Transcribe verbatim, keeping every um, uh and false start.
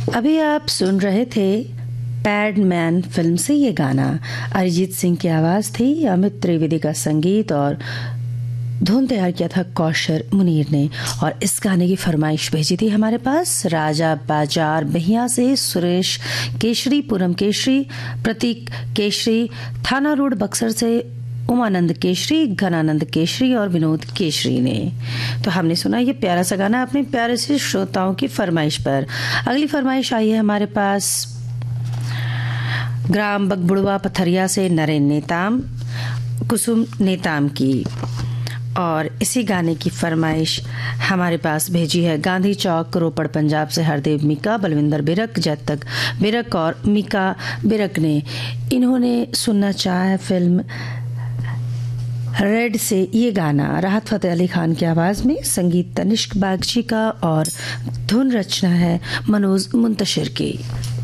अभी आप सुन रहे थे पैडमैन फिल्म से ये गाना। अरिजीत सिंह की आवाज़ थी, अमित त्रिवेदी का संगीत और धुन तैयार किया था कौशर मुनीर ने। और इस गाने की फरमाइश भेजी थी हमारे पास राजा बाजार बहिया से सुरेश केशरी, पूरम केशरी, प्रतीक केशरी, थाना रोड बक्सर से उमानंद केशरी, घनानंद केशरी और विनोद केशरी ने। तो हमने सुना ये प्यारा सा गाना अपने प्यारे से श्रोताओं की फरमाइश पर। अगली फरमाइश आई है हमारे पास ग्राम बगबुड़वा पथरिया से नरेन नेताम, कुसुम नेताम की। और इसी गाने की फरमाइश हमारे पास भेजी है गांधी चौक रोपड़ पंजाब से हरदेव मीका, बलविंदर बिरक, जैतक बिरक और मीका बिरक ने। इन्होंने सुनना चाहा है फिल्म रेड से ये गाना। राहत फतेह अली खान की आवाज़ में, संगीत तनिष्क बागची का और धुन रचना है मनोज मुंतशिर की।